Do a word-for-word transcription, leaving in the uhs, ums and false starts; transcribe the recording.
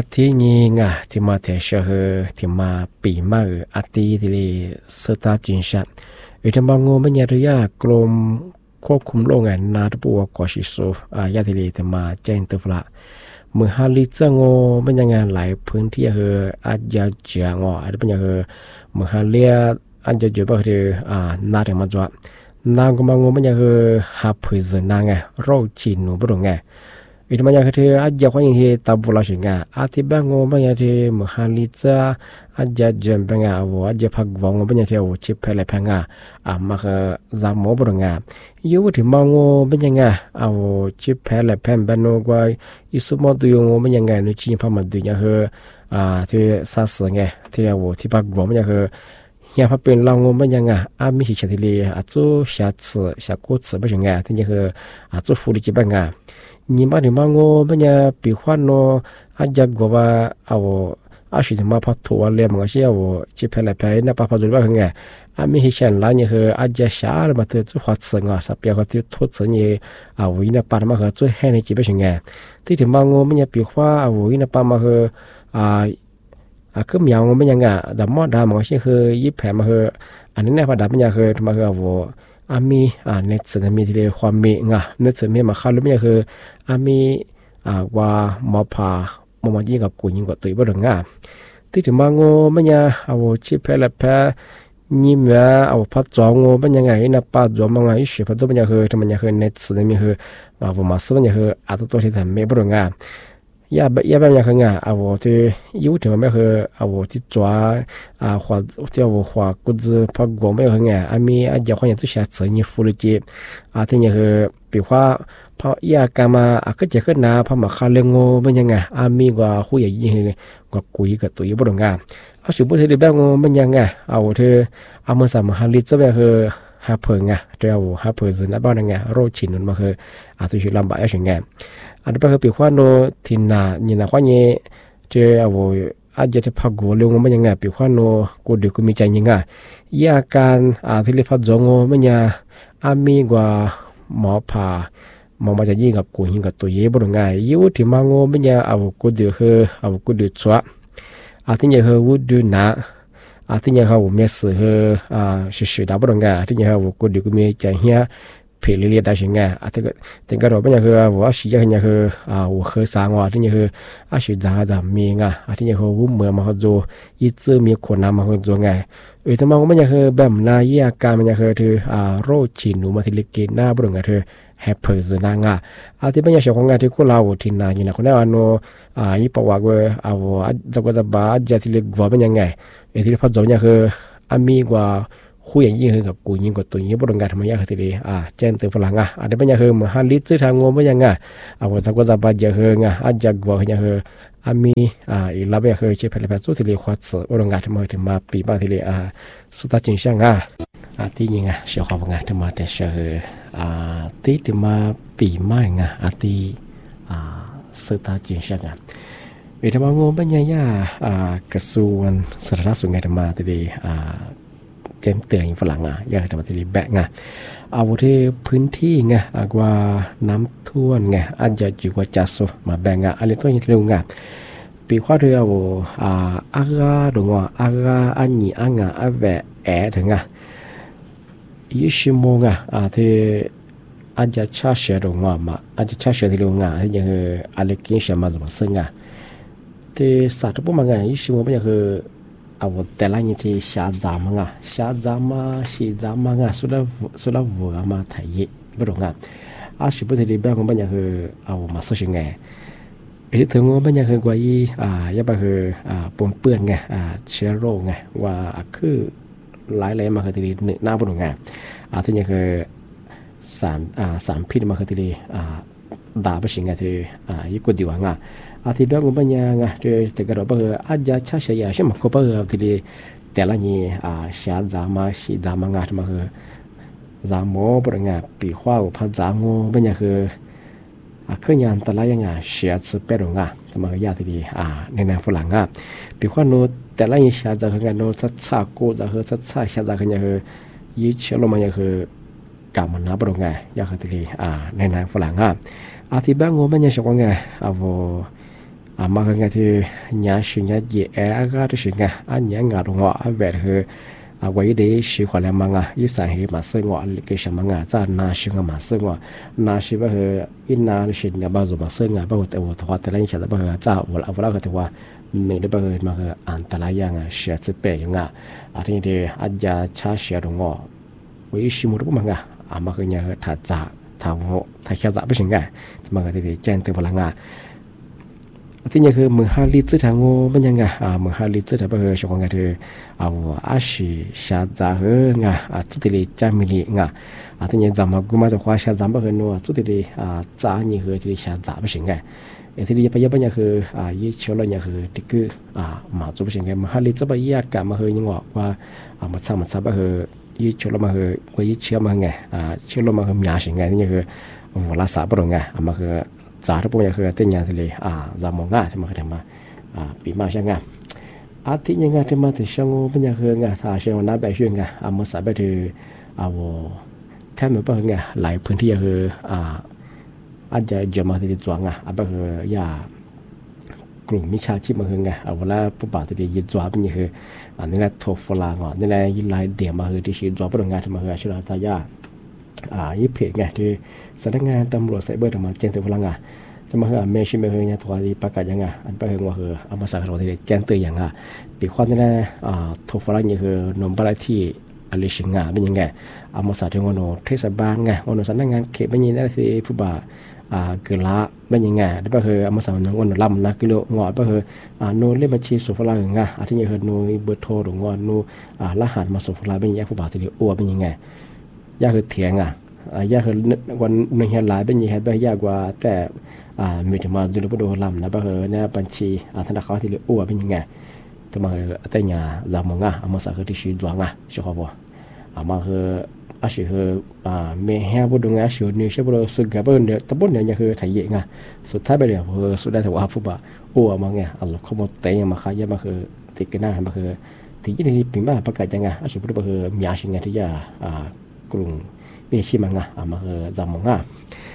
ที่ยิงอ่ะที่มาเทเชอร์ที่มาปีมาอาทิตย์ที่สตาจินชัดอีกทั้งบางงูมันยังระยะกลมควบคุมโลกไงนาตปัวกอชิโซอายาที่ที่มาเจนตุฟละเมื่อฮาลิจังงูมันยังงานหลายพื้นที่เฮออาจจะเจียงอ่ะอาจจะเป็นยังเฮอเมื่อฮาเลียอาจจะจุดแบบที่อ่านาเดมาจวดนางก็บางงูมันยังเฮอหาพื้นนางไงโรคจีนหนูบุรุษไงอีกมันยังคืออาจจะคนที่ตับบุลาชิงะอาทิบางงูมันยังที่มหาลิจ้าอาจจะเจ็บเป็นงาวัวอาจจะพักวังมันยังที่ว่าชิบเพลเพงะอ่ามาคือจามบุรุษงะอยู่ที่บางงูมันยังไงเอาชิบเพลเพงเป็นงูกว่าอิสุมาดูงูมันยังไงนึกชิมพามาดูยังคืออ่าที่ซาสึไงที่ว่าที่พักวังมันยังคือยังพักเป็นลางงูมันยังไงอามีสิ่งที่เรียอาจูชา츠ชากุ츠ไม่ใช่ไงที่ยังคืออาจูฟูริจิบังงะ你妈的妈我们家比话喏，阿家个话啊我阿是他妈怕土啊嘞，么个些我去拍来拍那爸爸做吧很哎，阿没现来你和阿家下了嘛，都做花吃啊，啥别个就土吃你啊，我那爸他妈和做海的几百些哎，对他妈我们家比话啊，我那爸妈和啊啊个苗我们家个，但么da么个些和一拍嘛和，อันนี้เนี่ยพอดับมันยังคือทำไมคือว่าอามีอ่าในส่วนมีที่เรียกความมีงะในส่วนมีมาเข้ารู้ไหมคืออามีอ่าว่าหมอพาหมอมายิงกับกูยิงกับตัวอีกบ้างงะที่ถึงมาโง่มันยังเอาชิเพลเพยิ่มว่าเอาพัดจองโง่มันยังไงนะป้าจอมันไงอีสิพัดตัวมันยังคือทำไมยังคือในส่วนมีคือมาว่ามาซึ่งยังคืออาตัวตัวที่ทำไม่บ้างงะยาแบบยาแบบยังคืองะเอาที่ยูถึงมันไม่คือเอาที่จ้าอ่าขวาที่เอาขวากุศลพักกวไม่คืองะอามีอาจจะคนยังต้องใช้สื่อยิ่งฟูริจิอาที่ยังคือปีว่าพอยากามาอาก็จะขึ้นนาพอมาคาเลงโง่มันยังไงอามีกว่าคุยยิ่งกว่าคุยกับตัวยี่บุรุษงะอาสุบุตรที่แบบโง่มันยังไงเอาเธอเอามาสามหาลิจะแบบคือหาเพิงอ่ะเดี๋ยวหาเพิงสินะบ้านยังไงโรคชินนั่นมาคืออาตุชิลำบากอย่างเงี้ยอันนี้เป็นปีขวานโนทินนายินาขวานเย่เจ้าวัวอาจจะพักกูเลี้ยงมันยังไงปีขวานโนกูเด็กกูมีใจยังไงยาการอาที่เรียกพัดจงมันยังอามีกว่าหมอผ่ามองมาจะยิงกับกูยิงกับตัวเย่บุรุษไงยูที่มังโง่มันยังเอากูเดือดคือเอากูเดือดชัวอาที่ยังคือวูดูนะอาที่ยังเขาเมียสื่อคืออ่าสื่อดาวบุรุษไงที่ยังเขากูเดือดกูมีใจเหี้ยเพลิเลียได้ยังไงอาที่ก็ถึงกระโดดมันยังคือว่าสิ่งยังคืออ่าว่าคือสางว่าที่ยังคืออาชีพจ้าจ้ามีไงอาที่ยังคือวุ้มเมื่อมาเขาโจอีจื้อมีคนนำมาเขาโจไงเออแต่มังมันยังคือแบบนายอาการมันยังคือถืออ่าโรคฉีนูมาที่เล็กหน้าบุรุษไงถือแฮปเปิลส์นางอ่ะอาที่เป็นอย่างเช่นของงานที่คุณเราที่นานอยู่นะคนนั้นว่าโนอ่ายี่ปวักเวอเอาจะก็จะบ้าจะที่เล็กกว่าเป็นยังไงเอที่พัดจอมเนี่ยคืออามีกว่าคุยอย่างยิ่งกับกูยิ่งกว่าตัวยิ่งบริการทำไมยากคือที่อ่าเจนตัวฝรั่งอ่ะอันนี้เป็นอย่างคือมหาลิตรทางงงเป็นยังไงเอาจะก็จะบ้าจะคือไงอาจจะกว่าอย่างคืออามีอ่าอีลาเบียคือเชื่อเพลย์สู้ที่เรียกว่าสื่อบริการทำไมถึงมาปีบ้างที่เรียอ่าสุดท้ายจริงช่างอ่ะอาที่ยังไงเชื่อเขาไงถึงมาแต่เชื่ออ่าที่ถึงมาปีใหม่ไงอาที่อ่าสุดท้ายจริงช่างอ่ะเวทมางงเป็นยังไงอ่ากระทรวงสาธารณสุขไงถึงมาที่เรียอ่าเจมเตือนฝรั่งอ่ะอยากจะมาที่แบกไงเอาที่พื้นที่ไงกว่าน้ำท่วมไงอาจจะจีกว่าจัสมาแบ่งอ่ะอะไรตัวนี้เรื่องไงปีข้อเดียวอ่าอากาดงอ่ะอากาอันนี้อันอ่ะอันแหวะแอถึงอ่ะยี่สิบโมงอ่ะอ่าที่อาจจะชาเสียดงอ่ะมาอาจจะชาเสียที่เรื่องอ่ะที่ยังคืออะไรกินเสียมาสมซึ่งอ่ะที่สัตว์พวกมันไงยี่สิบโมงเป็นยังคือเอาแต่ละอย่างที่ชาจามังอ่ะชาจามาชีจามังอ่ะสุดละสุดละวัวมาไทยไม่รู้อ่ะอาชีพที่ดีแบบของมันยังคือเอามาสู้ยังไงไอ้ที่ถึงว่ามันยังคือกว่ายี่อ่ายังไปคืออ่าปนเปื้อนไงอ่าเชื้อโรคไงว่าคือหลายๆมาคือที่ดีหน้าบนงานอาที่ยังคือสารอ่าสารพิษมาคือที่ดีอ่าด่าไปสิ่งไงที่อ่ายิ่งกว่าดีกว่างอ่ะอาทิตย์แรกผมเป็นยังไงเดี๋ยวแต่ก็เราบอกว่าอาจจะช้าเสียใช่ไหมก็บอกว่าที่ดีแต่ละนี่อ่าชาจามาชีจามางาทมาคือจามโม่บริงานปีข้าวพันจามโง่เป็นยังคืออ่าเครื่องยนต์แต่ละยังไงเสียสุดเป็นหรือไงแต่มาคือยาที่ดีอ่าในแนวฝรั่งอ่ะปีข้าวโน้ตแต่ละยังชาจาคือไงโน้ตชัดชากูจะคือชัดชาชาจาคือยังคือยิ่งเชื่อลงมายังคือกามันนับหรือไงยาคือที่ดีอ่าในแนวฝรั่งอ่ะอาทิตย์แรกผมเป็นยังชอบไงอ่าโวอ à mà cái thì nhà sinh nhà dễ cái đó sinh à anh nhà ngà đồ ngọ về thì à vậy để sinh hoạt là mang à ít sản hệ mà sinh ngọ cái什么啊在那sinh啊嘛生啊那是不是一那sinh啊bao giờ mà sinh啊bao giờ我的人晓得不是在我了我了个的话你的不是嘛个安达拉样啊写字背样啊啊这的啊家查写đồ ngọ vậy sinh một lúc mà à à mà cái nhà thà giả thà vô thà khai giả不行啊mà cái thì chân từ vào là àทีนี้คือมือฮาลิซึทางโง่เป็นยังไงอ่ามือฮาลิซึทางเบอร์ชงกันคือเอาอาชีชาจาเฮงอ่ะจุดที่จามิลีงอ่ะอ่าทีนี้จำมากูมาตัวควาชาจำเบอร์นัวจุดที่อ่าจานี่คือที่ชาจาไม่ใช่ไงไอ้ที่นี่ไปยังเป็นยังคืออ่ายี่เชื่อเลยยังคือที่คืออ่ามาจุดไม่ใช่ไงมือฮาลิซึไปยากกันมาคือยังว่าว่าอ่ามาทำมาทำเบอร์ยี่เชื่อเลยมาคือว่ายี่เชื่อมาไงอ่าเชื่อเลยมาคือมีอะไรไงนี่คือวัวลาสาบรงไงอ่ามาคือจ่าทุกคนคือที่ยังที่เลยอ่าจำมองง่ายที่มาคือทำมาอ่าปีมาใช่ไงอาทิตย์ยังไงที่มาที่ช่างเป็นยังคือไงถ้าเชื่อว่าน้าแบบช่วยไงอ่ามาสายไปที่อ่าวัวแทบไม่เป็นไงหลายพื้นที่คืออ่าอาจจะเจอมาที่จวงไงอ่าแบบคือยากลุ่มมิชาชีพมาคือไงอ่าเวลาผู้บ่าวที่ยึดจวบเป็นยังคืออันนี้แหละโทรฟลางอ่ะนี่แหละยินไล่เดี่ยวมาคือที่ชีจวบเป็นไงที่มาคือชื่อเราทายาอ่ายี่เพจไงที่สำนักงานตำรวจไซเบอร์ทำมาแจ้งเตือนพลังงานจะมาคือเมชิเมคือเนี่ยตัวที่ประกาศยังไงอันไปคือว่าคือเอามาสั่งเราที่แจ้งเตือนอย่างอ่ะปีความนี่แหละอ่าทุกฝรั่งนี่คือนมปลาที่อะไรชิงงาเป็นยังไงเอามาสั่งที่วันโนเทศบาลไงวันโนสำนักงานเขตเป็นยังไงที่ผู้บ่าอ่าเกล้าเป็นยังไงแล้วก็คือเอามาสั่งน้องวันโนลำนะกิโลงอก็คืออ่าโนเล่บัญชีสุฝรั่งไงอันที่นี่คือโนเบอร์โทรหรือว่าโนอ่ารหัสมาสุฝรั่งเป็นยังไงผู้บ่าที่อ้วนเป็นยังไงยากคือเถียงอ่ะยากคือวันหนึ่งเห็นหลายเป็นยังไงเป็นยากกว่าแต่อ่ามีถึงมาดูแลผู้ดูลำนะก็คือเนี่ยบัญชีอ่าธนาคารที่อ้วนเป็นยังไงแต่มาคือแต่เนี่ยจำมองอ่ะเอามาสั่งคือที่ชีดวงอ่ะใช่ครับผมอามาคืออาชีคืออ่าเมย์แฮบุดงอาชีนี่ใช่บุรุษสุดกับบุญเนี่ยแต่บุญเนี่ยคือไทยเองอ่ะสุดท้ายไปเนี่ยคือสุดท้ายถือว่าผู้บ่าอ้วนมาไงอัลลอฮ์เขาบอกแต่ยังมาขายยังมาคือติดกันหน้ามาคือที่ยี่ที่เป็นบ้าประกาศยังไงอาชีบุรุษคือมีอาชีพไงที่จะอ่ากลุ่มมีอาชีพมังอ่ะอามาคือจำมองอ่ะ